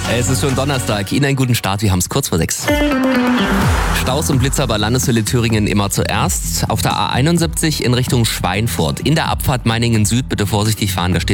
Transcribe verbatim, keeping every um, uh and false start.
Es ist schon Donnerstag. Ihnen einen guten Start. Wir haben es kurz vor sechs. Staus und Blitzer bei Landeshölle Thüringen immer zuerst. Auf der A einundsiebzig in Richtung Schweinfurt. In der Abfahrt Meiningen Süd bitte vorsichtig fahren. Da steht